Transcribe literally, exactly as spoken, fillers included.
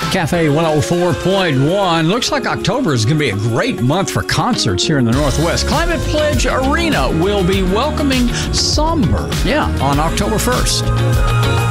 Cafe one oh four point one. Looks like October is going to be a great month for concerts here in the Northwest. Climate Pledge Arena will be welcoming Somber, yeah, on October first.